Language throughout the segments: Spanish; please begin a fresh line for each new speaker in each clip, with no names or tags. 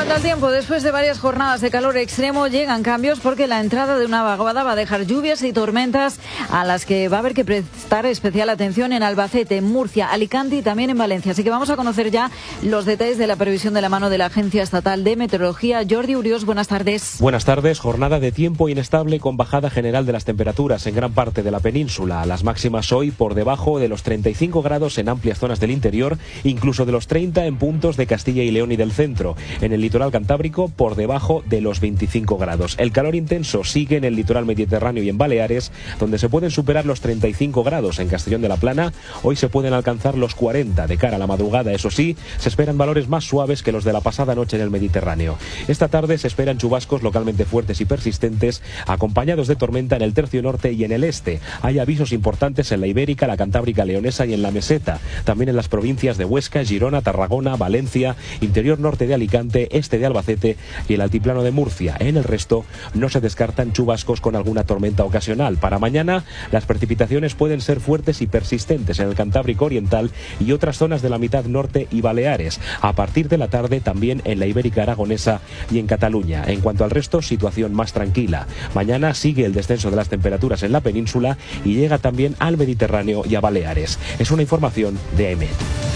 cuanto al tiempo, después de varias jornadas de calor extremo llegan cambios porque la entrada de una vaguada va a dejar lluvias y tormentas a las que va a haber que prestar especial atención en Albacete, Murcia, Alicante y también en Valencia. Así que vamos a conocer ya los detalles de la previsión de la mano de la Agencia Estatal de Meteorología. Jordi Uriós, buenas tardes.
Buenas tardes. Jornada de tiempo inestable con bajada general de las temperaturas en gran parte de la península. Las máximas hoy por debajo de los 35 grados en amplias zonas del interior, incluso de los 30 en puntos de Castilla y León y del centro. En el litoral cantábrico por debajo de los 25 grados. El calor intenso sigue en el litoral mediterráneo y en Baleares, donde se pueden superar los 35 grados. En Castellón de la Plana hoy se pueden alcanzar los 40 de cara a la madrugada. Eso sí, se esperan valores más suaves que los de la pasada noche en el Mediterráneo. Esta tarde se esperan chubascos localmente fuertes y persistentes, acompañados de tormenta en el tercio norte y en el este. Hay avisos importantes en la Ibérica, la Cantábrica Leonesa y en la Meseta. También en las provincias de Huesca, Girona, Tarragona, Valencia, interior norte de Alicante, este de Albacete y el altiplano de Murcia. En el resto no se descartan chubascos con alguna tormenta ocasional. Para mañana las precipitaciones pueden ser fuertes y persistentes en el Cantábrico Oriental y otras zonas de la mitad norte y Baleares. A partir de la tarde también en la Ibérica Aragonesa y en Cataluña. En cuanto al resto, situación más tranquila. Mañana sigue el descenso de las temperaturas en la península y llega también al Mediterráneo y a Baleares. Es una información de EMET.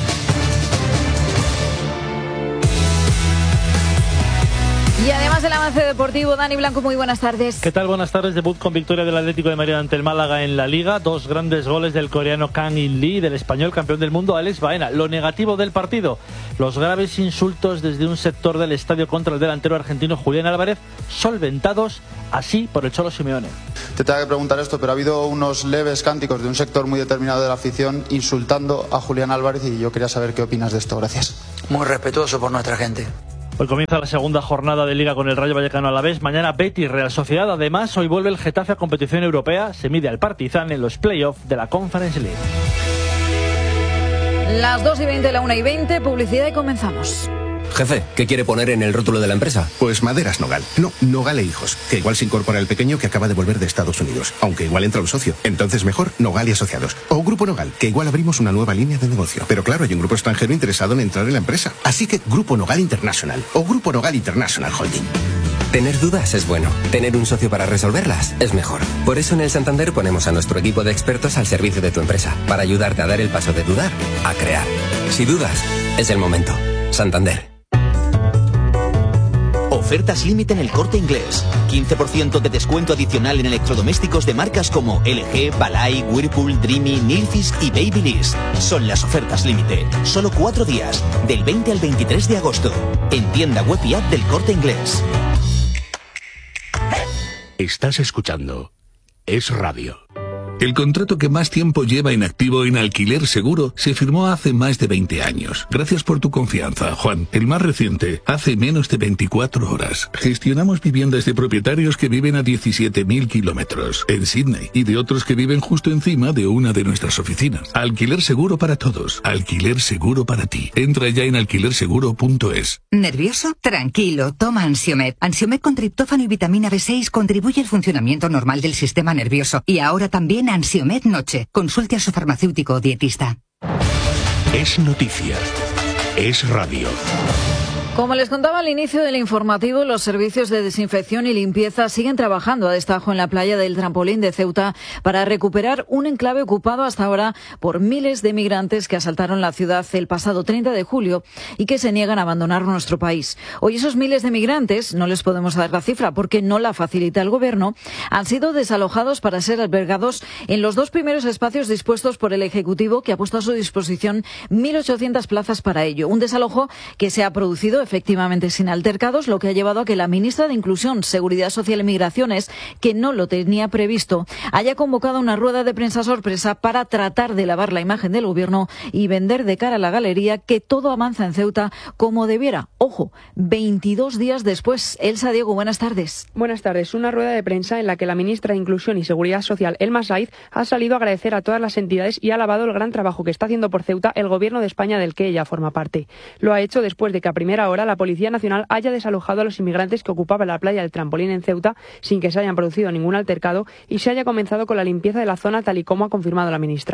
Y además del avance deportivo, Dani Blanco, muy buenas tardes.
¿Qué tal? Buenas tardes. Debut con victoria del Atlético de Madrid ante el Málaga en la Liga. 2 grandes goles del coreano Kang In Lee y del español campeón del mundo Alex Baena. Lo negativo del partido, los graves insultos desde un sector del estadio contra el delantero argentino Julián Álvarez, solventados así por el Cholo Simeone.
Te tengo que preguntar esto, pero ha habido unos leves cánticos de un sector muy determinado de la afición insultando a Julián Álvarez y yo quería saber qué opinas de esto. Gracias.
Muy respetuoso por nuestra gente.
Hoy comienza la segunda jornada de Liga con el Rayo Vallecano Alavés. Mañana Betis Real Sociedad. Además, hoy vuelve el Getafe a competición europea. Se mide al Partizan en los playoffs de la Conference League.
Las 2:20, la 1:20, publicidad y comenzamos.
Jefe, ¿qué quiere poner en el rótulo de la empresa?
Pues Maderas Nogal. No, Nogal e Hijos. Que igual se incorpora el pequeño que acaba de volver de Estados Unidos. Aunque igual entra un socio. Entonces mejor Nogal y Asociados. O Grupo Nogal, que igual abrimos una nueva línea de negocio. Pero claro, hay un grupo extranjero interesado en entrar en la empresa. Así que Grupo Nogal International. O Grupo Nogal International Holding.
Tener dudas es bueno. Tener un socio para resolverlas es mejor. Por eso en el Santander ponemos a nuestro equipo de expertos al servicio de tu empresa. Para ayudarte a dar el paso de dudar a crear. Si dudas, es el momento. Santander.
Ofertas límite en El Corte Inglés. 15% de descuento adicional en electrodomésticos de marcas como LG, Balay, Whirlpool, Dreamy, Nilfisk y Babyliss. Son las ofertas límite. Solo 4 días, del 20 al 23 de agosto. En tienda web y app del Corte Inglés.
Estás escuchando Es Radio. El contrato que más tiempo lleva inactivo en Alquiler Seguro se firmó hace más de 20 años. Gracias por tu confianza, Juan. El más reciente, hace menos de 24 horas. Gestionamos viviendas de propietarios que viven a 17.000 kilómetros en Sydney y de otros que viven justo encima de una de nuestras oficinas. Alquiler Seguro para todos. Alquiler Seguro para ti. Entra ya en alquilerseguro.es.
¿Nervioso? Tranquilo, toma Ansiomed. Ansiomed con triptófano y vitamina B6 contribuye al funcionamiento normal del sistema nervioso. Y ahora también Ansiomed Noche. Consulte a su farmacéutico o dietista.
Es noticia. Es radio.
Como les contaba al inicio del informativo, los servicios de desinfección y limpieza siguen trabajando a destajo en la playa del Trampolín de Ceuta para recuperar un enclave ocupado hasta ahora por miles de migrantes que asaltaron la ciudad el pasado 30 de julio y que se niegan a abandonar nuestro país. Hoy esos miles de migrantes, no les podemos dar la cifra porque no la facilita el Gobierno, han sido desalojados para ser albergados en los 2 primeros espacios dispuestos por el Ejecutivo, que ha puesto a su disposición 1.800 plazas para ello. Un desalojo que se ha producido efectivamente sin altercados, lo que ha llevado a que la ministra de Inclusión, Seguridad Social y Migraciones, que no lo tenía previsto, haya convocado una rueda de prensa sorpresa para tratar de lavar la imagen del Gobierno y vender de cara a la galería que todo avanza en Ceuta como debiera. Ojo, 22 días después. Elsa Diego, buenas tardes.
Buenas tardes. Una rueda de prensa en la que la ministra de Inclusión y Seguridad Social, Elma Said, ha salido a agradecer a todas las entidades y ha alabado el gran trabajo que está haciendo por Ceuta el Gobierno de España, del que ella forma parte. Lo ha hecho después de que a primera hora la Policía Nacional haya desalojado a los inmigrantes que ocupaban la playa del Trampolín en Ceuta sin que se hayan producido ningún altercado y se haya comenzado con la limpieza de la zona, tal y como ha confirmado la ministra.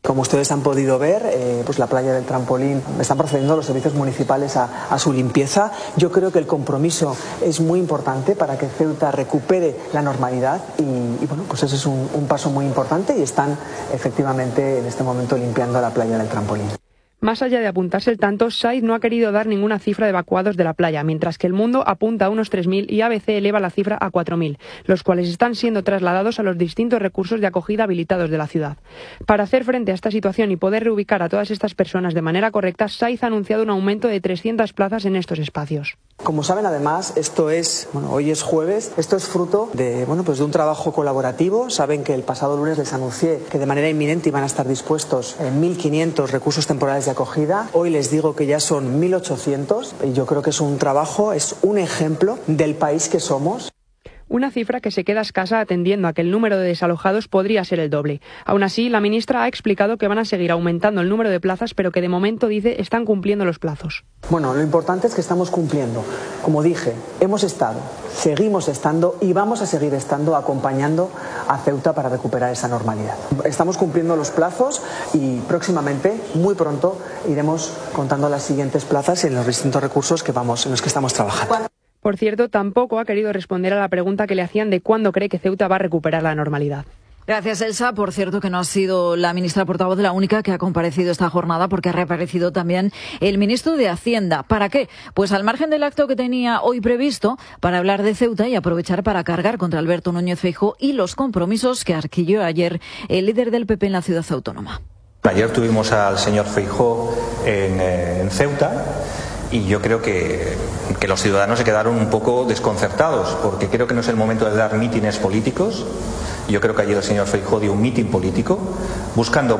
Como ustedes han podido ver, pues la playa del Trampolín están procediendo los servicios municipales a su limpieza. Yo creo que el compromiso es muy importante para que Ceuta recupere la normalidad y bueno, pues ese es un paso muy importante y están efectivamente en este momento limpiando la playa del Trampolín.
Más allá de apuntarse el tanto, Said no ha querido dar ninguna cifra de evacuados de la playa, mientras que El Mundo apunta a unos 3.000 y ABC eleva la cifra a 4.000, los cuales están siendo trasladados a los distintos recursos de acogida habilitados de la ciudad. Para hacer frente a esta situación y poder reubicar a todas estas personas de manera correcta, Said ha anunciado un aumento de 300 plazas en estos espacios.
Como saben, además, hoy es jueves, esto es fruto de un trabajo colaborativo. Saben que el pasado lunes les anuncié que de manera inminente iban a estar dispuestos 1.500 recursos temporales de acogida. Hoy les digo que ya son 1.800 y yo creo que es un trabajo, es un ejemplo del país que somos.
Una cifra que se queda escasa atendiendo a que el número de desalojados podría ser el doble. Aún así, la ministra ha explicado que van a seguir aumentando el número de plazas, pero que de momento, dice, están cumpliendo los plazos.
Bueno, lo importante es que estamos cumpliendo. Como dije, hemos estado, seguimos estando y vamos a seguir estando acompañando a Ceuta para recuperar esa normalidad. Estamos cumpliendo los plazos y próximamente, muy pronto, iremos contando las siguientes plazas en los distintos recursos en los que estamos trabajando.
Por cierto, tampoco ha querido responder a la pregunta que le hacían de cuándo cree que Ceuta va a recuperar la normalidad.
Gracias, Elsa. Por cierto, que no ha sido la ministra portavoz la única que ha comparecido esta jornada, porque ha reaparecido también el ministro de Hacienda. ¿Para qué? Pues al margen del acto que tenía hoy previsto para hablar de Ceuta y aprovechar para cargar contra Alberto Núñez Feijóo y los compromisos que arquilló ayer el líder del PP en la ciudad autónoma.
Ayer tuvimos al señor Feijóo en Ceuta. Y yo creo que los ciudadanos se quedaron un poco desconcertados, porque creo que no es el momento de dar mítines políticos. Yo creo que ayer el señor Feijóo dio un mítin político, buscando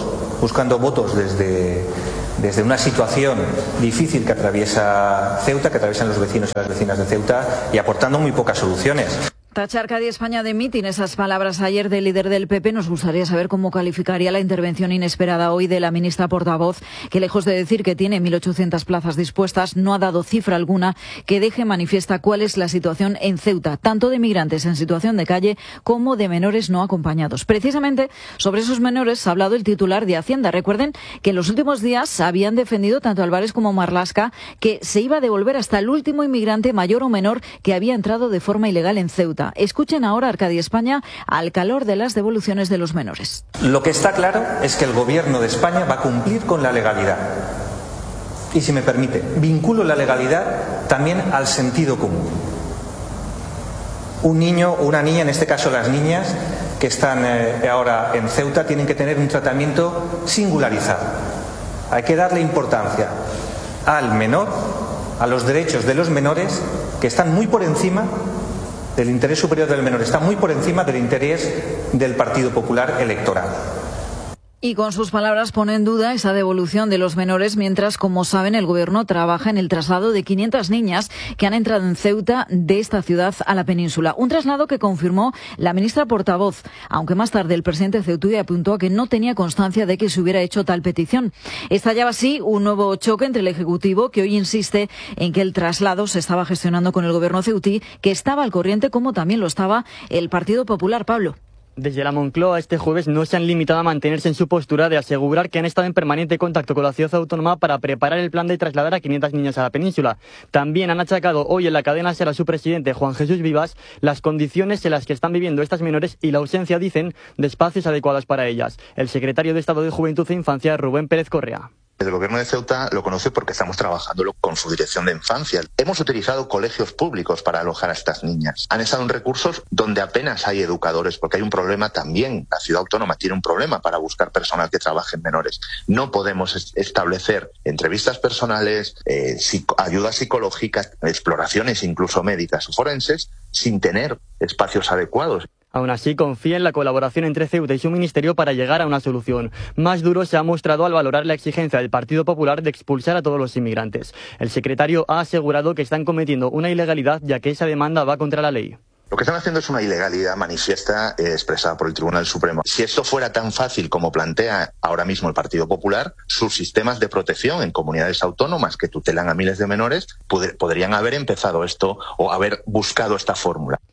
votos desde una situación difícil que atraviesa Ceuta, que atraviesan los vecinos y las vecinas de Ceuta, y aportando muy pocas soluciones.
Tacha Arcadia España de mitin, esas palabras ayer del líder del PP. Nos gustaría saber cómo calificaría la intervención inesperada hoy de la ministra portavoz, que lejos de decir que tiene 1.800 plazas dispuestas, no ha dado cifra alguna que deje manifiesta cuál es la situación en Ceuta, tanto de migrantes en situación de calle como de menores no acompañados. Precisamente sobre esos menores ha hablado el titular de Hacienda. Recuerden que en los últimos días habían defendido tanto Álvarez como Marlaska que se iba a devolver hasta el último inmigrante, mayor o menor, que había entrado de forma ilegal en Ceuta. Escuchen ahora Arcadia España al calor de las devoluciones de los menores.
Lo que está claro es que el gobierno de España va a cumplir con la legalidad. Y si me permite, vinculo la legalidad también al sentido común. Un niño o una niña, en este caso las niñas que están ahora en Ceuta, tienen que tener un tratamiento singularizado. Hay que darle importancia al menor, a los derechos de los menores, que están muy por encima del interés superior del menor, está muy por encima del interés del Partido Popular electoral.
Y con sus palabras pone en duda esa devolución de los menores, mientras, como saben, el Gobierno trabaja en el traslado de 500 niñas que han entrado en Ceuta de esta ciudad a la península. Un traslado que confirmó la ministra portavoz, aunque más tarde el presidente ceutí apuntó a que no tenía constancia de que se hubiera hecho tal petición. Estallaba así un nuevo choque entre el Ejecutivo, que hoy insiste en que el traslado se estaba gestionando con el Gobierno ceutí, que estaba al corriente, como también lo estaba el Partido Popular. Pablo.
Desde la Moncloa este jueves no se han limitado a mantenerse en su postura de asegurar que han estado en permanente contacto con la ciudad autónoma para preparar el plan de trasladar a 500 niñas a la península. También han achacado hoy en la cadena SER a su presidente Juan Jesús Vivas las condiciones en las que están viviendo estas menores y la ausencia, dicen, de espacios adecuados para ellas. El secretario de Estado de Juventud e Infancia, Rubén Pérez Correa.
El Gobierno de Ceuta lo conoce porque estamos trabajándolo con su dirección de infancia. Hemos utilizado colegios públicos para alojar a estas niñas. Han estado en recursos donde apenas hay educadores, porque hay un problema también. La ciudad autónoma tiene un problema para buscar personal que trabaje en menores. No podemos establecer entrevistas personales, ayudas psicológicas, exploraciones incluso médicas o forenses, sin tener espacios adecuados.
Aún así, confía en la colaboración entre Ceuta y su ministerio para llegar a una solución. Más duro se ha mostrado al valorar la exigencia del Partido Popular de expulsar a todos los inmigrantes. El secretario ha asegurado que están cometiendo una ilegalidad, ya que esa demanda va contra la ley.
Lo que están haciendo es una ilegalidad manifiesta expresada por el Tribunal Supremo. Si esto fuera tan fácil como plantea ahora mismo el Partido Popular, sus sistemas de protección en comunidades autónomas que tutelan a miles de menores podrían haber empezado esto o haber buscado esta fórmula.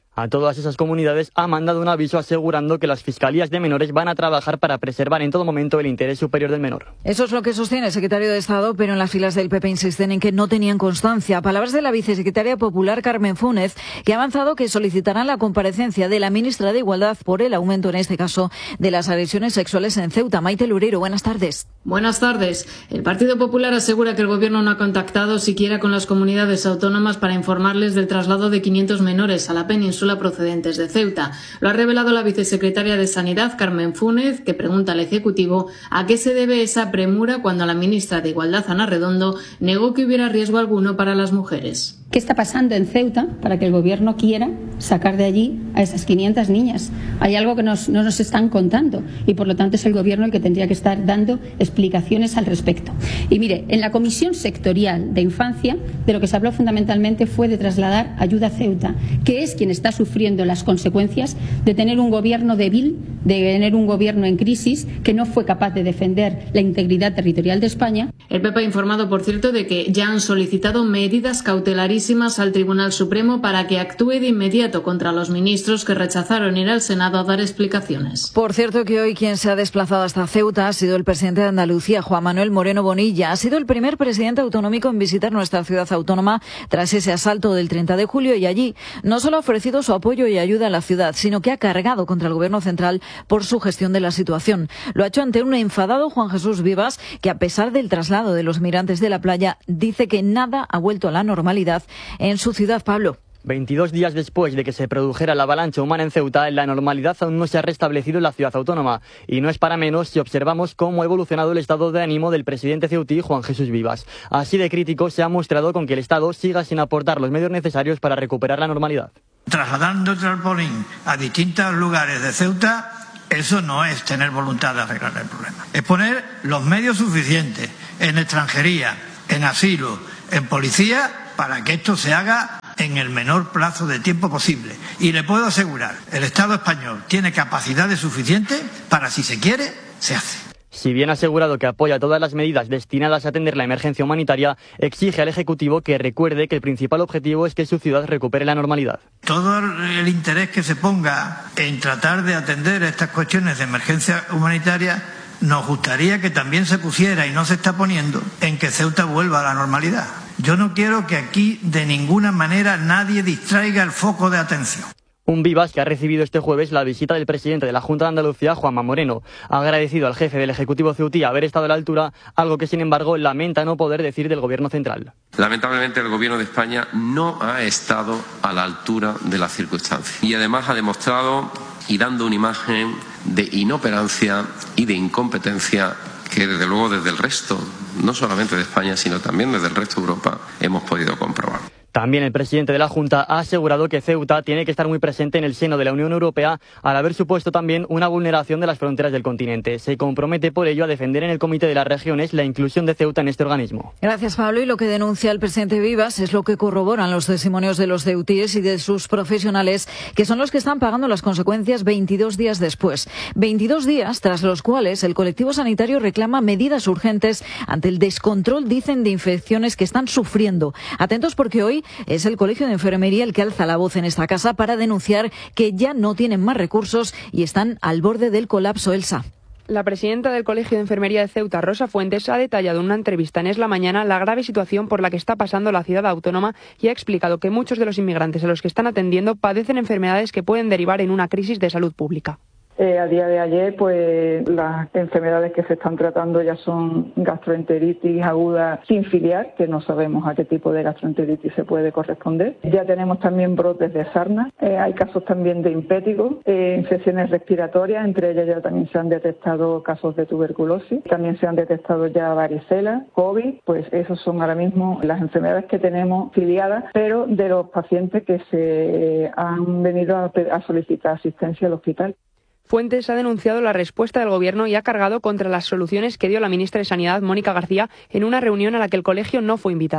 A todas esas comunidades ha mandado un aviso asegurando que las fiscalías de menores van a trabajar para preservar en todo momento el interés superior del menor.
Eso es lo que sostiene el secretario de Estado, pero en las filas del PP insisten en que no tenían constancia. Palabras de la vicesecretaria popular Carmen Fúnez, que ha avanzado que solicitarán la comparecencia de la ministra de Igualdad por el aumento, en este caso, de las agresiones sexuales en Ceuta. Maite Lureiro, buenas tardes.
Buenas tardes. El Partido Popular asegura que el Gobierno no ha contactado siquiera con las comunidades autónomas para informarles del traslado de 500 menores a la península procedentes de Ceuta. Lo ha revelado la vicesecretaria de Sanidad, Carmen Fúnez, que pregunta al Ejecutivo a qué se debe esa premura cuando la ministra de Igualdad, Ana Redondo, negó que hubiera riesgo alguno para las mujeres.
¿Qué está pasando en Ceuta para que el Gobierno quiera sacar de allí a esas 500 niñas? Hay algo que no nos están contando y, por lo tanto, es el Gobierno el que tendría que estar dando explicaciones al respecto. Y mire, en la Comisión Sectorial de Infancia, de lo que se habló fundamentalmente fue de trasladar ayuda a Ceuta, que es quien está sufriendo las consecuencias de tener un Gobierno débil, de tener un Gobierno en crisis, que no fue capaz de defender la integridad territorial de España.
El PP ha informado, por cierto, de que ya han solicitado medidas cautelarísimas al Tribunal Supremo para que actúe de inmediato contra los ministros que rechazaron ir al Senado a dar explicaciones.
Por cierto, que hoy quien se ha desplazado hasta Ceuta ha sido el presidente de Andalucía, Juan Manuel Moreno Bonilla. Ha sido el primer presidente autonómico en visitar nuestra ciudad autónoma tras ese asalto del 30 de julio y allí no solo ha ofrecido su apoyo y ayuda a la ciudad, sino que ha cargado contra el Gobierno central por su gestión de la situación. Lo ha hecho ante un enfadado Juan Jesús Vivas, que a pesar del traslado de los migrantes de la playa, dice que nada ha vuelto a la normalidad en su ciudad. Pablo.
22 días después de que se produjera la avalancha humana en Ceuta, la normalidad aún no se ha restablecido en la ciudad autónoma. Y no es para menos si observamos cómo ha evolucionado el estado de ánimo del presidente ceutí, Juan Jesús Vivas. Así de crítico se ha mostrado con que el Estado siga sin aportar los medios necesarios para recuperar la normalidad.
Trasladando el trampolín a distintos lugares de Ceuta, eso no es tener voluntad de arreglar el problema. Es poner los medios suficientes en extranjería, en asilo, en policía, para que esto se haga en el menor plazo de tiempo posible. Y le puedo asegurar, el Estado español tiene capacidades suficientes para, si se quiere, se hace.
Si bien ha asegurado que apoya todas las medidas destinadas a atender la emergencia humanitaria, exige al Ejecutivo que recuerde que el principal objetivo es que su ciudad recupere la normalidad.
Todo el interés que se ponga en tratar de atender estas cuestiones de emergencia humanitaria, nos gustaría que también se pusiera, y no se está poniendo, en que Ceuta vuelva a la normalidad. Yo no quiero que aquí de ninguna manera nadie distraiga el foco de atención.
Un Vivas que ha recibido este jueves la visita del presidente de la Junta de Andalucía, Juanma Moreno. Ha agradecido al jefe del Ejecutivo ceutí haber estado a la altura, algo que sin embargo lamenta no poder decir del Gobierno central.
Lamentablemente el Gobierno de España no ha estado a la altura de las circunstancias y además ha demostrado y dando una imagen de inoperancia y de incompetencia que desde luego desde el resto, no solamente de España, sino también desde el resto de Europa, hemos podido comprobar.
También el presidente de la Junta ha asegurado que Ceuta tiene que estar muy presente en el seno de la Unión Europea al haber supuesto también una vulneración de las fronteras del continente. Se compromete por ello a defender en el Comité de las Regiones la inclusión de Ceuta en este organismo.
Gracias, Pablo. Y lo que denuncia el presidente Vivas es lo que corroboran los testimonios de los ceutíes y de sus profesionales, que son los que están pagando las consecuencias 22 días después. 22 días tras los cuales el colectivo sanitario reclama medidas urgentes ante el descontrol, dicen, de infecciones que están sufriendo. Atentos porque hoy es el Colegio de Enfermería el que alza la voz en esta casa para denunciar que ya no tienen más recursos y están al borde del colapso. Elsa.
La presidenta del Colegio de Enfermería de Ceuta, Rosa Fuentes, ha detallado en una entrevista en Es la Mañana la grave situación por la que está pasando la ciudad autónoma y ha explicado que muchos de los inmigrantes a los que están atendiendo padecen enfermedades que pueden derivar en una crisis de salud pública.
A día de ayer, pues las enfermedades que se están tratando ya son gastroenteritis aguda sin filiar, que no sabemos a qué tipo de gastroenteritis se puede corresponder. Ya tenemos también brotes de sarna, hay casos también de impéticos, infecciones respiratorias, entre ellas ya también se han detectado casos de tuberculosis, también se han detectado ya varicela, COVID, pues esos son ahora mismo las enfermedades que tenemos filiadas, pero de los pacientes que se han venido a solicitar asistencia al hospital.
Fuentes ha denunciado la respuesta del Gobierno y ha cargado contra las soluciones que dio la ministra de Sanidad, Mónica García, en una reunión a la que el colegio no fue invitado.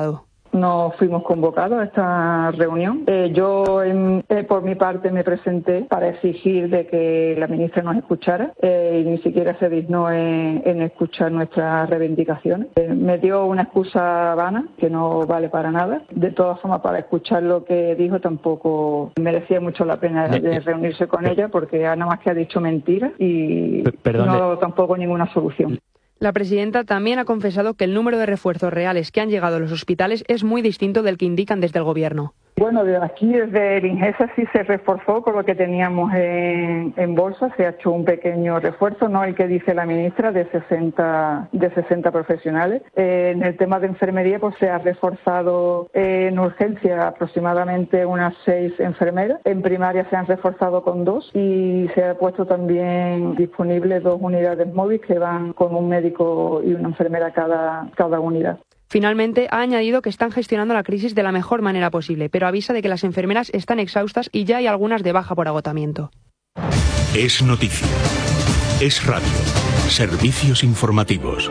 no fuimos convocados a esta reunión. Yo, por mi parte, me presenté para exigir de que la ministra nos escuchara y ni siquiera se dignó en escuchar nuestras reivindicaciones. Me dio una excusa vana que no vale para nada. De todas formas, para escuchar lo que dijo tampoco merecía mucho la pena de reunirse con ella, porque nada más que ha dicho mentiras y no tampoco ninguna solución.
La presidenta también ha confesado que el número de refuerzos reales que han llegado a los hospitales es muy distinto del que indican desde el Gobierno.
Bueno, desde el Ingesa sí se reforzó con lo que teníamos en bolsa, se ha hecho un pequeño refuerzo, no el que dice la ministra, de 60 profesionales. En el tema de enfermería pues se ha reforzado en urgencia aproximadamente unas 6 enfermeras, en primaria se han reforzado con 2 y se ha puesto también disponible 2 unidades móviles que van con un médico y una enfermera cada unidad.
Finalmente, ha añadido que están gestionando la crisis de la mejor manera posible, pero avisa de que las enfermeras están exhaustas y ya hay algunas de baja por agotamiento.
Es noticia. Es radio. Servicios informativos.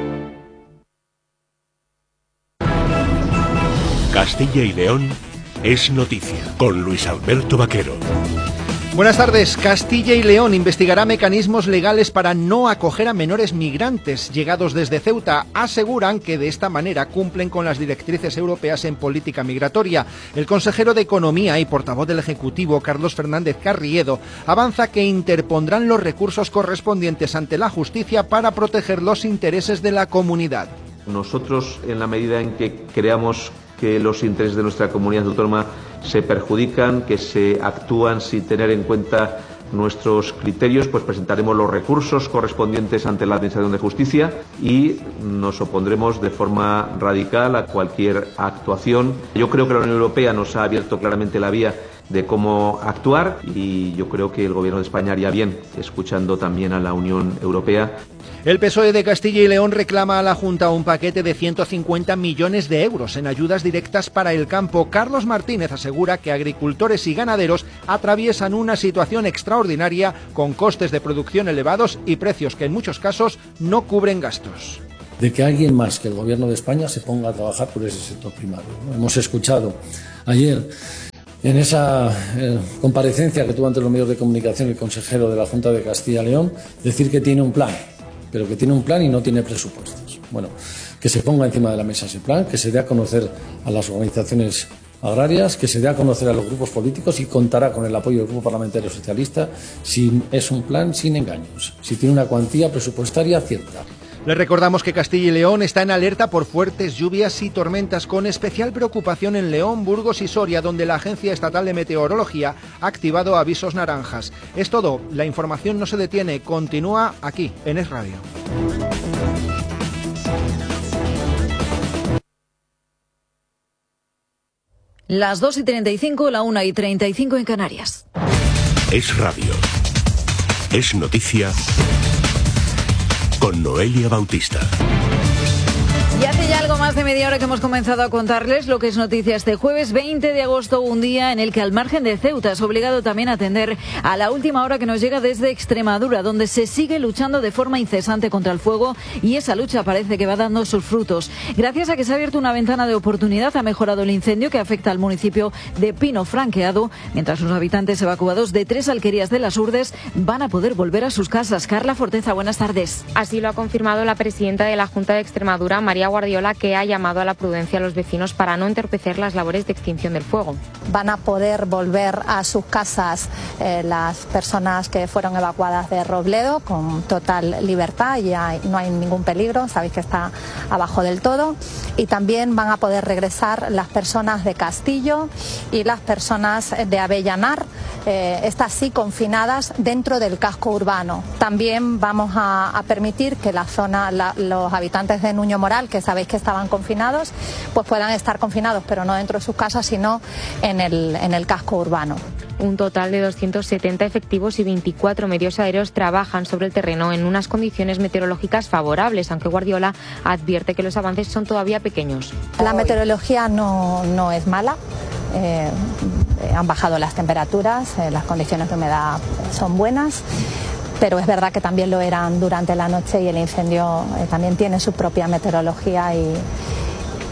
Castilla y León es noticia, con Luis Alberto Vaquero.
Buenas tardes. Castilla y León investigará mecanismos legales para no acoger a menores migrantes llegados desde Ceuta. Aseguran que de esta manera cumplen con las directrices europeas en política migratoria. El consejero de Economía y portavoz del Ejecutivo, Carlos Fernández Carriedo, avanza que interpondrán los recursos correspondientes ante la justicia para proteger los intereses de la comunidad.
Nosotros, en la medida en que creamos que los intereses de nuestra comunidad autónoma se perjudican, que se actúan sin tener en cuenta nuestros criterios, pues presentaremos los recursos correspondientes ante la Administración de Justicia y nos opondremos de forma radical a cualquier actuación. Yo creo que la Unión Europea nos ha abierto claramente la vía de cómo actuar y yo creo que el Gobierno de España haría bien, escuchando también a la Unión Europea.
El PSOE de Castilla y León reclama a la Junta un paquete de 150 millones de euros en ayudas directas para el campo. Carlos Martínez asegura que agricultores y ganaderos atraviesan una situación extraordinaria con costes de producción elevados y precios que en muchos casos no cubren gastos.
De que alguien más que el Gobierno de España se ponga a trabajar por ese sector primario. Hemos escuchado ayer en esa comparecencia que tuvo ante los medios de comunicación el consejero de la Junta de Castilla y León decir que tiene un plan, pero que tiene un plan y no tiene presupuestos. Bueno, que se ponga encima de la mesa ese plan, que se dé a conocer a las organizaciones agrarias, que se dé a conocer a los grupos políticos y contará con el apoyo del Grupo Parlamentario Socialista si es un plan sin engaños, si tiene una cuantía presupuestaria cierta.
Les recordamos que Castilla y León está en alerta por fuertes lluvias y tormentas, con especial preocupación en León, Burgos y Soria, donde la Agencia Estatal de Meteorología ha activado avisos naranjas. Es todo, la información no se detiene, continúa aquí, en Es Radio.
Las 2:35, la 1:35 en Canarias.
Es radio. Es noticia. Con Noelia Bautista.
Y hace ya algo más de media hora que hemos comenzado a contarles lo que es noticia este jueves 20 de agosto, un día en el que al margen de Ceuta es obligado también a atender a la última hora que nos llega desde Extremadura, donde se sigue luchando de forma incesante contra el fuego y esa lucha parece que va dando sus frutos. Gracias a que se ha abierto una ventana de oportunidad, ha mejorado el incendio que afecta al municipio de Pino Franqueado, mientras los habitantes evacuados de 3 alquerías de Las Urdes van a poder volver a sus casas. Carla Forteza, buenas tardes.
Así lo ha confirmado la presidenta de la Junta de Extremadura, María Guardiola, que ha llamado a la prudencia a los vecinos para no entorpecer las labores de extinción del fuego.
Van a poder volver a sus casas las personas que fueron evacuadas de Robledo con total libertad, ya no hay ningún peligro, sabéis que está abajo del todo, y también van a poder regresar las personas de Castillo y las personas de Avellanar, estas sí confinadas dentro del casco urbano. También vamos a permitir que la zona, los habitantes de Nuño Moral, que sabéis que estaban confinados, pues puedan estar confinados, pero no dentro de sus casas, sino en el casco urbano.
Un total de 270 efectivos y 24 medios aéreos trabajan sobre el terreno en unas condiciones meteorológicas favorables, aunque Guardiola advierte que los avances son todavía pequeños.
La meteorología no es mala. Han bajado las temperaturas, las condiciones de humedad son buenas, pero es verdad que también lo eran durante la noche y el incendio también tiene su propia meteorología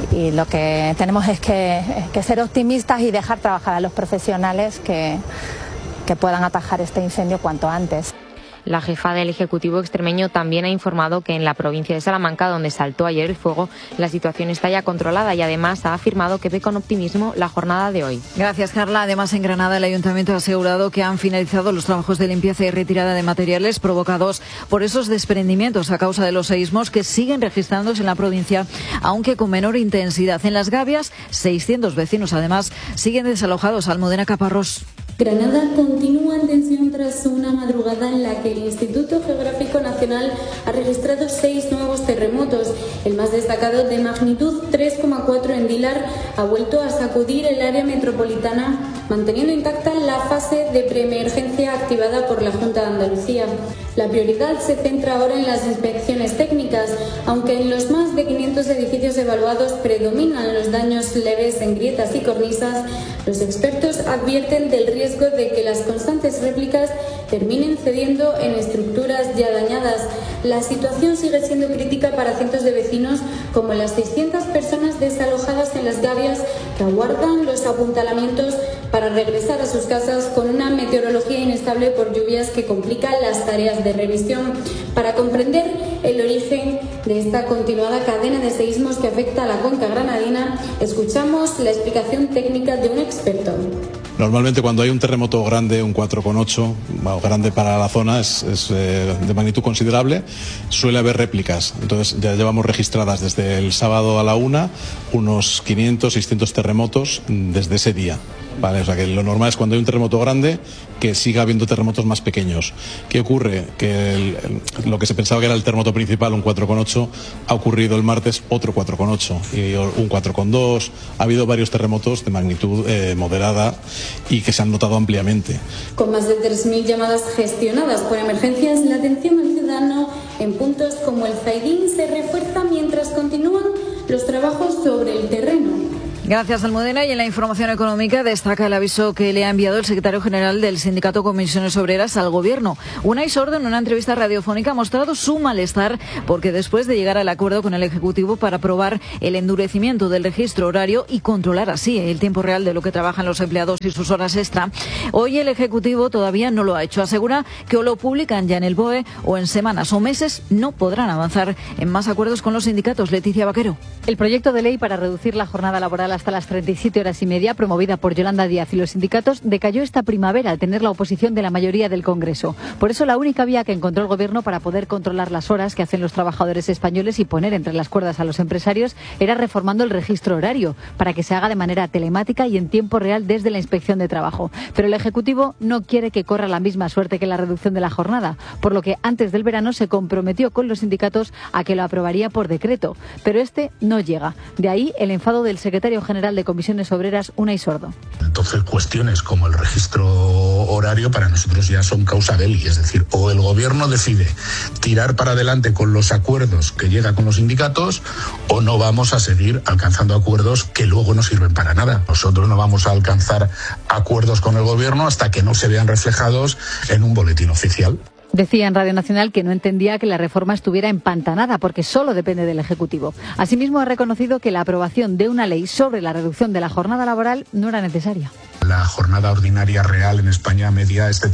y lo que tenemos es que ser optimistas y dejar trabajar a los profesionales que puedan atajar este incendio cuanto antes.
La jefa del Ejecutivo extremeño también ha informado que en la provincia de Salamanca, donde saltó ayer el fuego, la situación está ya controlada y además ha afirmado que ve con optimismo la jornada de hoy.
Gracias, Carla. Además, en Granada el Ayuntamiento ha asegurado que han finalizado los trabajos de limpieza y retirada de materiales provocados por esos desprendimientos a causa de los seísmos que siguen registrándose en la provincia, aunque con menor intensidad. En Las Gavias, 600 vecinos además siguen desalojados. Almudena Caparrós.
Granada continúa en tensión tras una madrugada en la que el Instituto Geográfico Nacional ha registrado 6 nuevos terremotos. El más destacado, de magnitud 3,4 en Dilar, ha vuelto a sacudir el área metropolitana, manteniendo intacta la fase de preemergencia activada por la Junta de Andalucía. La prioridad se centra ahora en las inspecciones técnicas, aunque en los más de 500 edificios evaluados predominan los daños leves en grietas y cornisas. Los expertos advierten del riesgo de que las constantes réplicas terminen cediendo en estructuras ya dañadas. La situación sigue siendo crítica para cientos de vecinos, como las 600 personas desalojadas en Las Gavias, que aguardan los apuntalamientos para regresar a sus casas con una meteorología inestable por lluvias que complican las tareas de revisión. Para comprender el origen de esta continuada cadena de seísmos que afecta a la cuenca granadina, escuchamos la explicación técnica de un experto.
Normalmente cuando hay un terremoto grande, un 4,8, bueno, grande para la zona, es de magnitud considerable, suele haber réplicas. Entonces ya llevamos registradas desde el sábado a la 1 unos 500, 600 terremotos desde ese día. Vale, o sea que lo normal es cuando hay un terremoto grande que siga habiendo terremotos más pequeños. ¿Qué ocurre? Que lo que se pensaba que era el terremoto principal, un 4,8, ha ocurrido el martes otro 4,8 y un 4,2. Ha habido varios terremotos de magnitud moderada y que se han notado ampliamente.
Con más de 3.000 llamadas gestionadas por emergencias, la atención al ciudadano en puntos como el Zaidín se refuerza mientras continúan los trabajos sobre el terreno.
Gracias, Almudena. Y en la información económica destaca el aviso que le ha enviado el secretario general del Sindicato Comisiones Obreras al Gobierno. Unai Sordo, en una entrevista radiofónica, ha mostrado su malestar porque después de llegar al acuerdo con el Ejecutivo para aprobar el endurecimiento del registro horario y controlar así el tiempo real de lo que trabajan los empleados y sus horas extra, hoy el Ejecutivo todavía no lo ha hecho. Asegura que o lo publican ya en el BOE o en semanas o meses no podrán avanzar en más acuerdos con los sindicatos. Leticia Vaquero.
El proyecto de ley para reducir la jornada laboral hasta las 37 horas y media, promovida por Yolanda Díaz y los sindicatos, decayó esta primavera al tener la oposición de la mayoría del Congreso. Por eso la única vía que encontró el Gobierno para poder controlar las horas que hacen los trabajadores españoles y poner entre las cuerdas a los empresarios era reformando el registro horario para que se haga de manera telemática y en tiempo real desde la Inspección de Trabajo. Pero el Ejecutivo no quiere que corra la misma suerte que la reducción de la jornada, por lo que antes del verano se comprometió con los sindicatos a que lo aprobaría por decreto. Pero este no llega. De ahí el enfado del secretario general de Comisiones Obreras, Unai Sordo.
Entonces, cuestiones como el registro horario para nosotros ya son causa belli, es decir, o el Gobierno decide tirar para adelante con los acuerdos que llega con los sindicatos o no vamos a seguir alcanzando acuerdos que luego no sirven para nada. Nosotros no vamos a alcanzar acuerdos con el Gobierno hasta que no se vean reflejados en un boletín oficial.
Decía en Radio Nacional que no entendía que la reforma estuviera empantanada porque solo depende del Ejecutivo. Asimismo, ha reconocido que la aprobación de una ley sobre la reducción de la jornada laboral no era necesaria.
La jornada ordinaria real en España media es de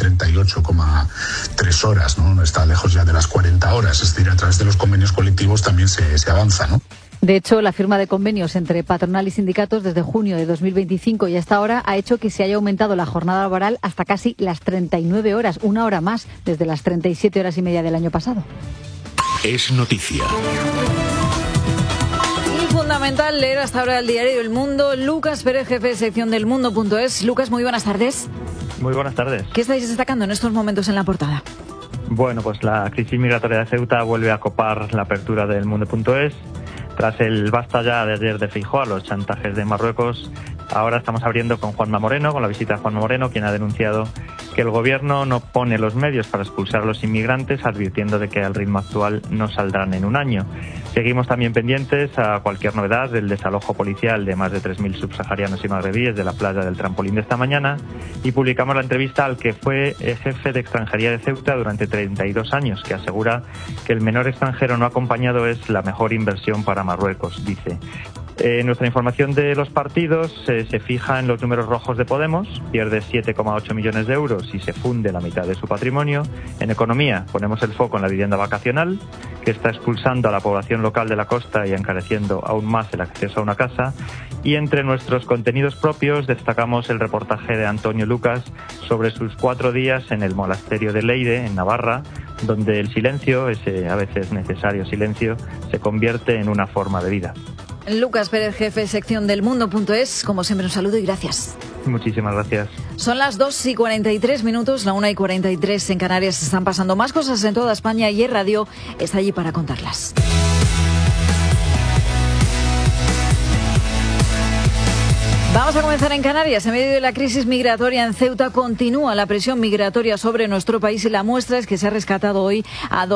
38,3 horas, ¿no? Está lejos ya de las 40 horas. Es decir, a través de los convenios colectivos también se avanza, ¿no?
De hecho, la firma de convenios entre patronal y sindicatos desde junio de 2025 y hasta ahora ha hecho que se haya aumentado la jornada laboral hasta casi las 39 horas, una hora más desde las 37 horas y media del año pasado.
Es noticia.
Y fundamental leer hasta ahora el diario El Mundo. Lucas Pérez, jefe de sección del Mundo.es. Lucas, muy buenas tardes.
Muy buenas tardes.
¿Qué estáis destacando en estos momentos en la portada?
Bueno, pues la crisis migratoria de Ceuta vuelve a copar la apertura del Mundo.es. Tras el basta ya de ayer de Feijóo a los chantajes de Marruecos, ahora estamos abriendo con Juanma Moreno, con la visita de Juanma Moreno, quien ha denunciado que el Gobierno no pone los medios para expulsar a los inmigrantes, advirtiendo de que al ritmo actual no saldrán en un año. Seguimos también pendientes a cualquier novedad del desalojo policial de más de 3.000 subsaharianos y magrebíes de la playa del Trampolín de esta mañana y publicamos la entrevista al que fue jefe de extranjería de Ceuta durante 32 años, que asegura que el menor extranjero no acompañado es la mejor inversión para Marruecos, dice. Nuestra información de los partidos se fija en los números rojos de Podemos, pierde 7,8 millones de euros y se funde la mitad de su patrimonio. En economía ponemos el foco en la vivienda vacacional, que está expulsando a la población local de la costa y encareciendo aún más el acceso a una casa. Y entre nuestros contenidos propios destacamos el reportaje de Antonio Lucas sobre sus 4 días en el monasterio de Leire, en Navarra, donde el silencio, ese a veces necesario silencio, se convierte en una forma de vida.
Lucas Pérez, jefe sección del Mundo.es, como siempre un saludo y gracias.
Muchísimas gracias.
Son las 2:43, la 1:43 en Canarias. Están pasando más cosas en toda España y Radio está allí para contarlas. Vamos a comenzar en Canarias. En medio de la crisis migratoria en Ceuta continúa la presión migratoria sobre nuestro país y la muestra es que se ha rescatado hoy a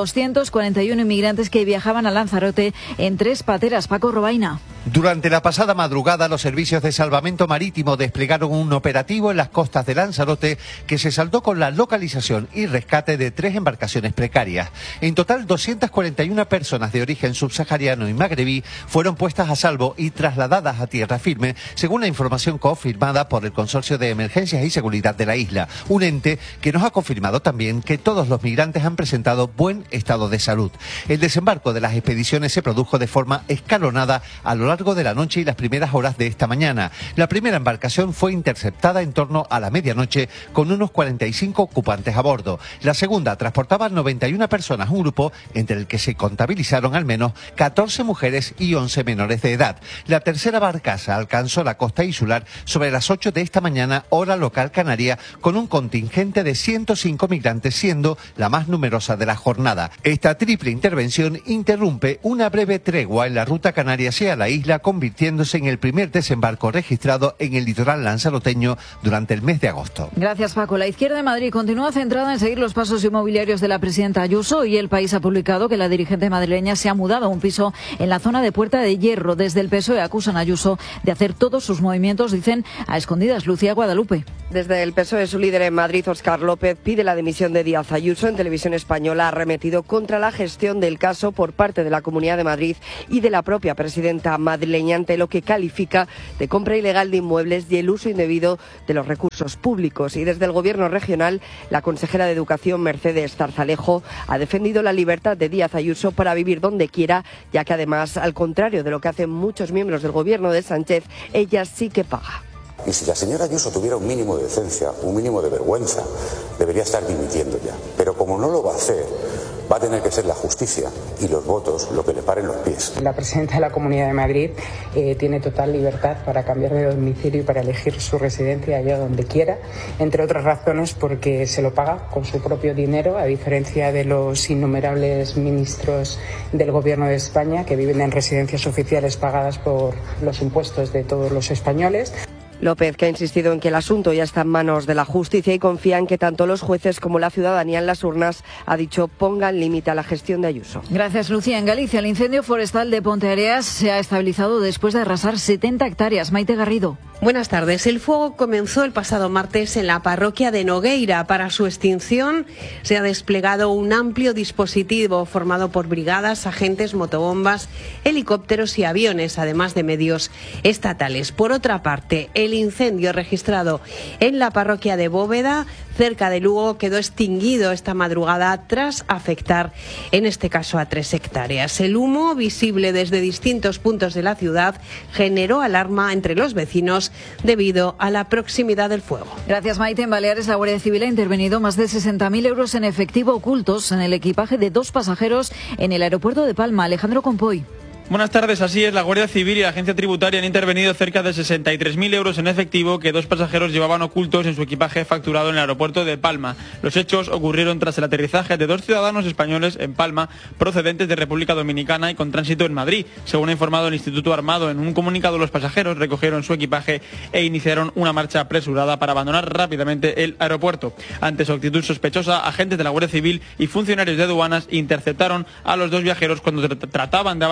241 inmigrantes que viajaban a Lanzarote en 3 pateras. Paco Robaina.
Durante la pasada madrugada, los servicios de salvamento marítimo desplegaron un operativo en las costas de Lanzarote que se saldó con la localización y rescate de 3 embarcaciones precarias. En total, 241 personas de origen subsahariano y magrebí fueron puestas a salvo y trasladadas a tierra firme, según la información confirmada por el Consorcio de Emergencias y Seguridad de la isla, un ente que nos ha confirmado también que todos los migrantes han presentado buen estado de salud. El desembarco de las expediciones se produjo de forma escalonada a lo largo de la noche y las primeras horas de esta mañana. La primera embarcación fue interceptada en torno a la medianoche con unos 45 ocupantes a bordo. La segunda transportaba 91 personas, un grupo entre el que se contabilizaron al menos 14 mujeres y 11 menores de edad. La tercera barcaza alcanzó la costa insular sobre las 8 de esta mañana, hora local canaria, con un contingente de 105 migrantes, siendo la más numerosa de la jornada. Esta triple intervención interrumpe una breve tregua en la ruta canaria hacia la isla, convirtiéndose en el primer desembarco registrado en el litoral lanzaroteño durante el mes de agosto.
Gracias, Paco. La izquierda de Madrid continúa centrada en seguir los pasos inmobiliarios de la presidenta Ayuso y El País ha publicado que la dirigente madrileña se ha mudado a un piso en la zona de Puerta de Hierro. Desde el PSOE acusan a Ayuso de hacer todos sus movimientos, dicen, a escondidas. Lucía Guadalupe.
Desde el PSOE, su líder en Madrid, Óscar López, pide la dimisión de Díaz Ayuso. En Televisión Española ha arremetido contra la gestión del caso por parte de la Comunidad de Madrid y de la propia presidenta madrileña ante lo que califica de compra ilegal de inmuebles y el uso indebido de los recursos públicos. Y desde el Gobierno regional, la consejera de Educación, Mercedes Zarzalejo, ha defendido la libertad de Díaz Ayuso para vivir donde quiera, ya que además, al contrario de lo que hacen muchos miembros del Gobierno de Sánchez, ella sí que paga.
Y si la señora Ayuso tuviera un mínimo de decencia, un mínimo de vergüenza, debería estar dimitiendo ya. Pero como no lo va a hacer, va a tener que ser la justicia y los votos lo que le paren los pies.
La presidenta de la Comunidad de Madrid tiene total libertad para cambiar de domicilio y para elegir su residencia allá donde quiera, entre otras razones porque se lo paga con su propio dinero, a diferencia de los innumerables ministros del Gobierno de España que viven en residencias oficiales pagadas por los impuestos de todos los españoles.
López, que ha insistido en que el asunto ya está en manos de la justicia y confía en que tanto los jueces como la ciudadanía en las urnas, ha dicho, pongan límite a la gestión de Ayuso.
Gracias, Lucía. En Galicia, el incendio forestal de Ponteareas se ha estabilizado después de arrasar 70 hectáreas. Maite Garrido.
Buenas tardes. El fuego comenzó el pasado martes en la parroquia de Nogueira. Para su extinción se ha desplegado un amplio dispositivo formado por brigadas, agentes, motobombas, helicópteros y aviones, además de medios estatales. Por otra parte, el incendio registrado en la parroquia de Bóveda, cerca de Lugo, quedó extinguido esta madrugada tras afectar, en este caso, a 3 hectáreas. El humo, visible desde distintos puntos de la ciudad, generó alarma entre los vecinos debido a la proximidad del fuego.
Gracias, Maite. En Baleares, la Guardia Civil ha intervenido más de 60.000 euros en efectivo ocultos en el equipaje de 2 pasajeros en el aeropuerto de Palma. Alejandro Compoy.
Buenas tardes, así es. La Guardia Civil y la Agencia Tributaria han intervenido cerca de 63.000 euros en efectivo que 2 pasajeros llevaban ocultos en su equipaje facturado en el aeropuerto de Palma. Los hechos ocurrieron tras el aterrizaje de 2 ciudadanos españoles en Palma, procedentes de República Dominicana y con tránsito en Madrid. Según ha informado el Instituto Armado, en un comunicado los pasajeros recogieron su equipaje e iniciaron una marcha apresurada para abandonar rápidamente el aeropuerto. Ante su actitud sospechosa, agentes de la Guardia Civil y funcionarios de aduanas interceptaron a los 2 viajeros cuando trataban de abandonar la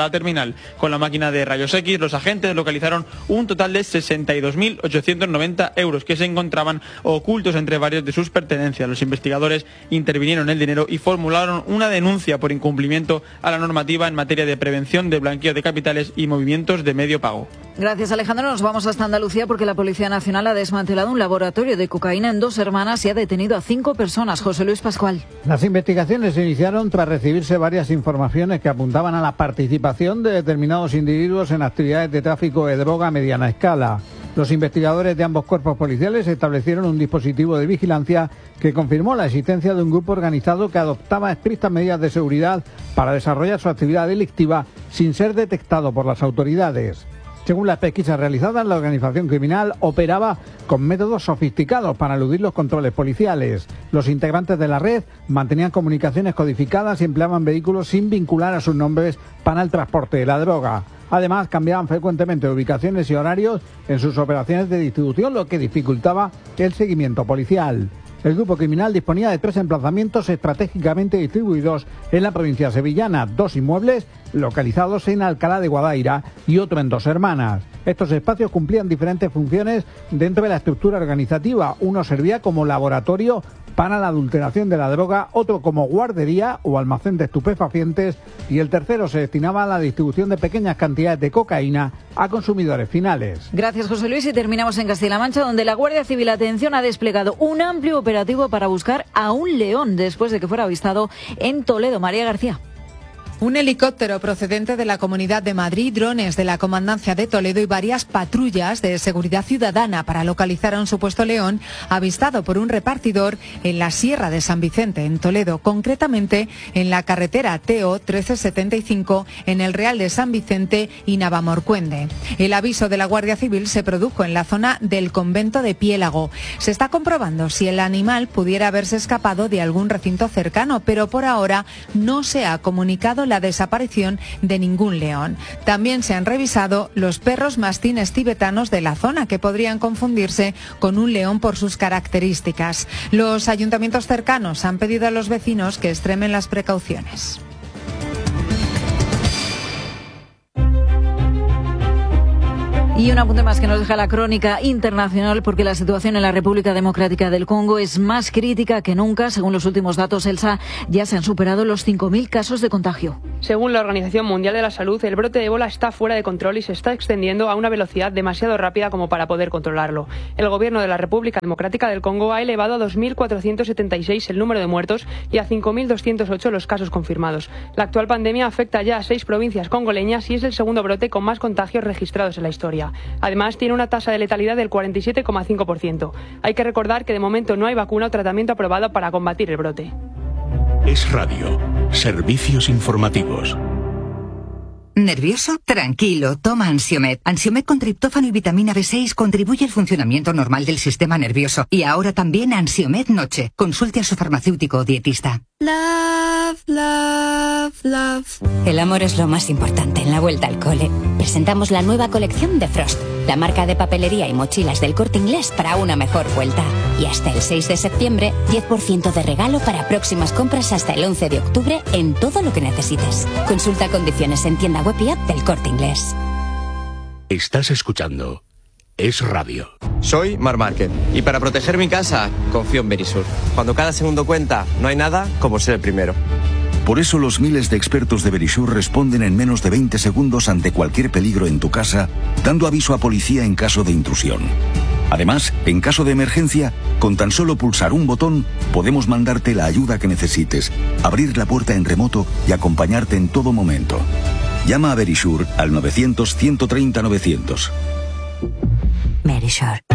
la terminal. Con la máquina de rayos X, los agentes localizaron un total de 62.890 euros que se encontraban ocultos entre varios de sus pertenencias. Los investigadores intervinieron en el dinero y formularon una denuncia por incumplimiento a la normativa en materia de prevención de blanqueo de capitales y movimientos de medio pago.
Gracias, Alejandro. Nos vamos hasta Andalucía porque la Policía Nacional ha desmantelado un laboratorio de cocaína en Dos Hermanas y ha detenido a 5 personas. José Luis Pascual.
Las investigaciones se iniciaron tras recibirse varias informaciones que apuntaban a la participación de determinados individuos en actividades de tráfico de droga a mediana escala. Los investigadores de ambos cuerpos policiales establecieron un dispositivo de vigilancia que confirmó la existencia de un grupo organizado que adoptaba estrictas medidas de seguridad para desarrollar su actividad delictiva sin ser detectado por las autoridades. Según las pesquisas realizadas, la organización criminal operaba con métodos sofisticados para eludir los controles policiales. Los integrantes de la red mantenían comunicaciones codificadas y empleaban vehículos sin vincular a sus nombres para el transporte de la droga. Además, cambiaban frecuentemente ubicaciones y horarios en sus operaciones de distribución, lo que dificultaba el seguimiento policial. El grupo criminal disponía de 3 emplazamientos estratégicamente distribuidos en la provincia sevillana, 2 inmuebles localizados en Alcalá de Guadaira y otro en Dos Hermanas. Estos espacios cumplían diferentes funciones dentro de la estructura organizativa. Uno servía como laboratorio para la adulteración de la droga, otro como guardería o almacén de estupefacientes y el tercero se destinaba a la distribución de pequeñas cantidades de cocaína a consumidores finales.
Gracias, José Luis, y terminamos en Castilla-La Mancha, donde la Guardia Civil, atención, ha desplegado un amplio operativo para buscar a un león después de que fuera avistado en Toledo. María García.
Un helicóptero procedente de la Comunidad de Madrid, drones de la Comandancia de Toledo y varias patrullas de seguridad ciudadana para localizar a un supuesto león avistado por un repartidor en la Sierra de San Vicente, en Toledo, concretamente en la carretera TO 1375 en el Real de San Vicente y Navamorcuende. El aviso de la Guardia Civil se produjo en la zona del convento de Piélago. Se está comprobando si el animal pudiera haberse escapado de algún recinto cercano, pero por ahora no se ha comunicado la desaparición de ningún león. También se han revisado los perros mastines tibetanos de la zona, que podrían confundirse con un león por sus características. Los ayuntamientos cercanos han pedido a los vecinos que extremen las precauciones.
Y un apunte más que nos deja la crónica internacional, porque la situación en la República Democrática del Congo es más crítica que nunca. Según los últimos datos ELSA, ya se han superado los 5.000 casos de contagio.
Según la Organización Mundial de la Salud, el brote de ébola está fuera de control y se está extendiendo a una velocidad demasiado rápida como para poder controlarlo. El gobierno de la República Democrática del Congo ha elevado a 2.476 el número de muertos y a 5.208 los casos confirmados. La actual pandemia afecta ya a 6 provincias congoleñas y es el segundo brote con más contagios registrados en la historia. Además, tiene una tasa de letalidad del 47,5%. Hay que recordar que de momento no hay vacuna o tratamiento aprobado para combatir el brote.
Es Radio. Servicios informativos.
¿Nervioso? Tranquilo, toma Ansiomed. Ansiomed con triptófano y vitamina B6 contribuye al funcionamiento normal del sistema nervioso. Y ahora también Ansiomed Noche. Consulte a su farmacéutico o dietista.
Love, love, love. El amor es lo más importante en la vuelta al cole. Presentamos la nueva colección de Frost, la marca de papelería y mochilas del Corte Inglés para una mejor vuelta. Y hasta el 6 de septiembre, 10% de regalo para próximas compras hasta el 11 de octubre en todo lo que necesites. Consulta condiciones en tienda web y app del Corte Inglés.
Estás escuchando Es Radio.
Soy Mar Márquez y para proteger mi casa confío en Verisur. Cuando cada segundo cuenta, no hay nada como ser el primero.
Por eso los miles de expertos de Verisur responden en menos de 20 segundos ante cualquier peligro en tu casa, dando aviso a policía en caso de intrusión. Además, en caso de emergencia, con tan solo pulsar un botón, podemos mandarte la ayuda que necesites, abrir la puerta en remoto y acompañarte en todo momento. Llama a Verisur al 900-130-900.
Verisur.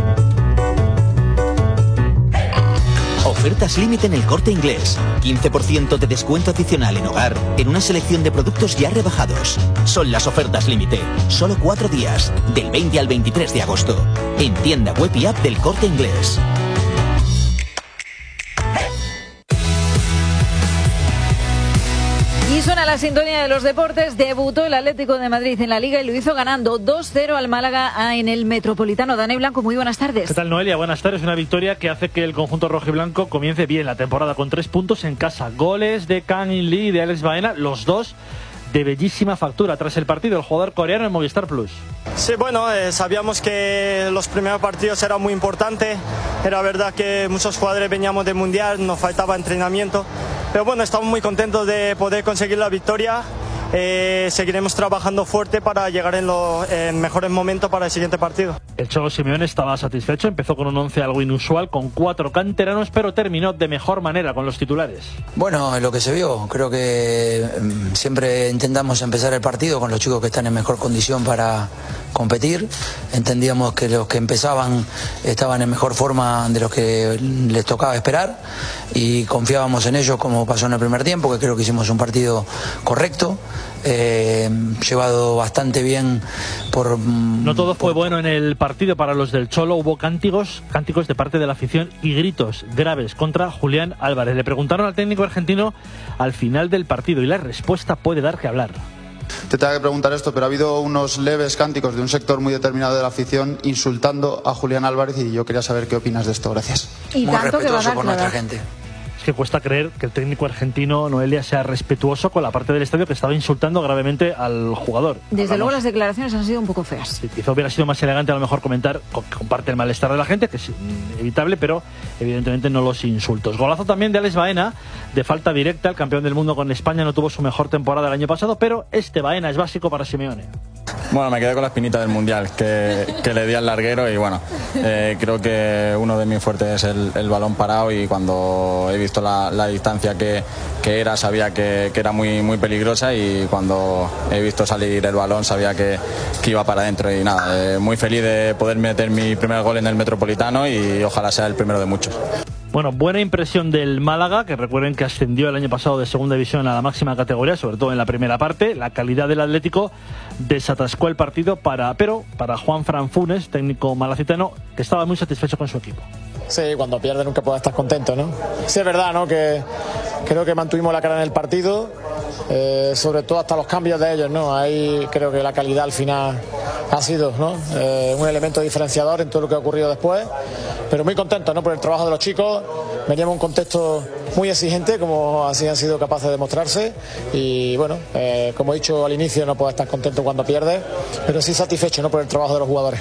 Ofertas límite en el Corte Inglés. 15% de descuento adicional en hogar en una selección de productos ya rebajados. Son las ofertas límite. Solo 4 días, del 20 al 23 de agosto. En tienda web y app del Corte Inglés.
Y suena la sintonía de los deportes. Debutó el Atlético de Madrid en la Liga y lo hizo ganando 2-0 al Málaga en el Metropolitano. Dani Blanco, muy buenas tardes.
¿Qué tal, Noelia? Buenas tardes. Una victoria que hace que el conjunto rojiblanco comience bien la temporada con 3 puntos en casa. Goles de Kang In Lee y de Alex Baena, los dos de bellísima factura tras el partido, el jugador coreano en Movistar Plus.
Sí, bueno, sabíamos que los primeros partidos eran muy importantes. Era verdad que muchos jugadores veníamos del Mundial, nos faltaba entrenamiento. Pero bueno, estamos muy contentos de poder conseguir la victoria. Seguiremos trabajando fuerte para llegar en mejores momentos para el siguiente partido.
El Cholo Simeone estaba satisfecho, empezó con un 11 algo inusual, con 4 canteranos, pero terminó de mejor manera con los titulares.
Bueno, lo que se vio, creo que siempre intentamos empezar el partido con los chicos que están en mejor condición para competir. Entendíamos que los que empezaban estaban en mejor forma de los que les tocaba esperar y confiábamos en ellos, como pasó en el primer tiempo, que creo que hicimos un partido correcto. Llevado bastante bien por...
No todo fue bueno en el partido para los del Cholo. Hubo cánticos de parte de la afición y gritos graves contra Julián Álvarez. Le preguntaron al técnico argentino al final del partido y la respuesta puede dar que hablar.
Te tengo que preguntar esto, pero ha habido unos leves cánticos de un sector muy determinado de la afición insultando a Julián Álvarez y yo quería saber qué opinas de esto. Gracias.
Y
muy
tanto
respetuoso
que va a dar
por nuestra gente.
Que cuesta creer que el técnico argentino, Noelia, sea respetuoso con la parte del estadio que estaba insultando gravemente al jugador.
Desde luego las declaraciones han sido un poco feas.
Sí, quizá hubiera sido más elegante a lo mejor comentar que comparte el malestar de la gente, que es evitable, pero evidentemente no los insultos. Golazo también de Alex Baena, de falta directa. El campeón del mundo con España no tuvo su mejor temporada el año pasado, pero este Baena es básico para Simeone.
Bueno, me quedé con la espinita del Mundial que le di al larguero y bueno, creo que uno de mis fuertes es el balón parado y cuando he visto la distancia que era, sabía que era muy, muy peligrosa y cuando he visto salir el balón sabía que iba para adentro y nada, muy feliz de poder meter mi primer gol en el Metropolitano y ojalá sea el primero de muchos.
Bueno, buena impresión del Málaga, que recuerden que ascendió el año pasado de segunda división a la máxima categoría, sobre todo en la primera parte. La calidad del Atlético desatascó el partido pero para Juan Fran Funes, técnico malacitano, que estaba muy satisfecho con su equipo.
Sí, cuando pierde nunca puedes estar contento, ¿no? Sí, es verdad, ¿no? Que creo que mantuvimos la cara en el partido, sobre todo hasta los cambios de ellos, ¿no? Ahí creo que la calidad al final ha sido, ¿no? Un elemento diferenciador en todo lo que ha ocurrido después, pero muy contento, ¿no? Por el trabajo de los chicos. Veníamos en un contexto muy exigente, como así han sido capaces de mostrarse y bueno, como he dicho al inicio, no puedes estar contento cuando pierdes, pero sí satisfecho, ¿no? Por el trabajo de los jugadores.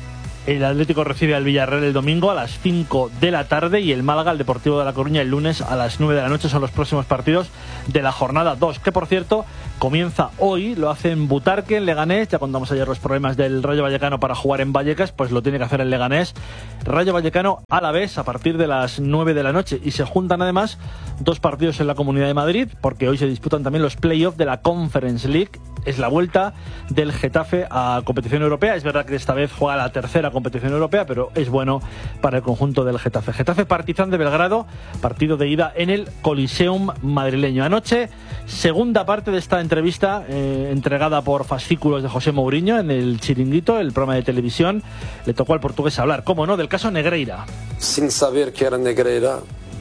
El Atlético recibe al Villarreal el domingo a las 5 de la tarde y el Málaga al Deportivo de La Coruña el lunes a las 9 de la noche. Son los próximos partidos de la jornada 2, que por cierto comienza hoy, lo hace en Butarque, en Leganés. Ya contamos ayer los problemas del Rayo Vallecano para jugar en Vallecas, pues lo tiene que hacer el Leganés. Rayo Vallecano Alavés a partir de las 9 de la noche y se juntan además 2 partidos en la Comunidad de Madrid porque hoy se disputan también los playoffs de la Conference League. Es la vuelta del Getafe a competición europea. Es verdad que esta vez juega la tercera competición europea, pero es bueno para el conjunto del Getafe. Getafe Partizan de Belgrado, partido de ida en el Coliseum madrileño. Anoche, segunda parte de esta entrevista entregada por fascículos de José Mourinho en el Chiringuito, el programa de televisión. Le tocó al portugués hablar, cómo no, del caso Negreira.
Sin saber que era Negreira,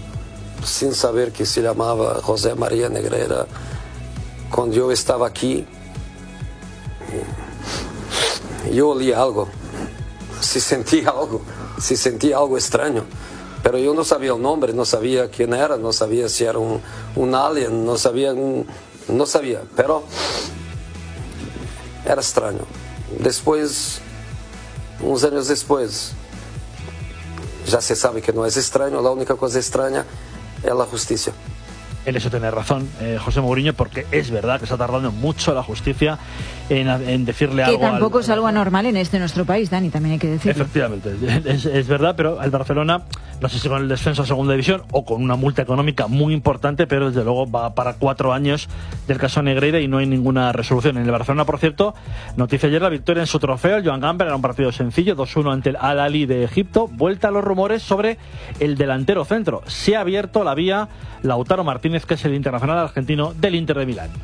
sin saber que se llamaba José María Negreira, cuando yo estaba aquí, yo olía algo, se sentía algo extraño, pero yo no sabía el nombre, no sabía quién era, no sabía si era un alien, no sabía, pero era extraño. Después, unos años después, ya se sabe que no es extraño, la única cosa extraña es la justicia.
En eso tiene razón José Mourinho, porque es verdad que está tardando mucho la justicia en decirle algo.
Que tampoco es algo anormal en nuestro país, Dani, también hay que decirlo.
Efectivamente, es verdad, pero el Barcelona, no sé si con el descenso a segunda división o con una multa económica muy importante, pero desde luego va para 4 años del caso Negreira y no hay ninguna resolución. En el Barcelona, por cierto, noticia ayer la victoria en su trofeo, el Joan Gamper, era un partido sencillo, 2-1 ante el Al-Ahly de Egipto. Vuelta a los rumores sobre el delantero centro. Se ha abierto la vía Lautaro Martínez, que es el internacional argentino del Inter de Milán.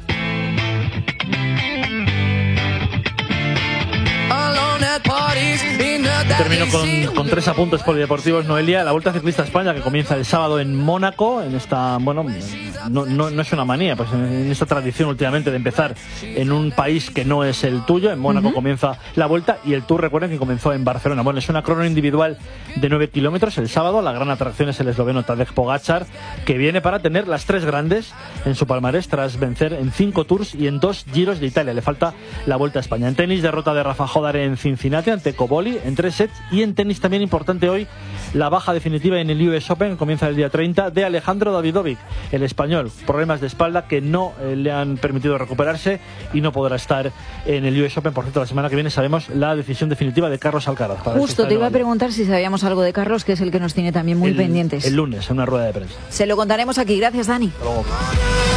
Alone at parties, in a
Termino con 3 apuntes polideportivos, Noelia. La Vuelta Ciclista a España, que comienza el sábado en Mónaco, en esta, bueno, no es una manía, pues en esta tradición últimamente de empezar en un país que no es el tuyo. En Mónaco comienza la Vuelta, y el Tour, recuerden que comenzó en Barcelona. Bueno, es una crono individual de 9 kilómetros el sábado. La gran atracción es el esloveno Tadej Pogačar, que viene para tener las 3 grandes en su palmarés tras vencer en 5 Tours y en 2 Giros de Italia. Le falta la Vuelta a España. En tenis, derrota de Rafa Jodar en Cincinnati ante Coboli en 3 sets. Y en tenis también importante hoy la baja definitiva en el US Open, comienza el día 30, de Alejandro Davidovic, el español. Problemas de espalda que no le han permitido recuperarse y no podrá estar en el US Open. Por cierto, la semana que viene sabemos la decisión definitiva de Carlos Alcaraz.
Justo te iba a preguntar si sabíamos algo de Carlos, que es el que nos tiene también muy pendientes.
El lunes, en una rueda de prensa.
Se lo contaremos aquí. Gracias, Dani.
Hasta luego.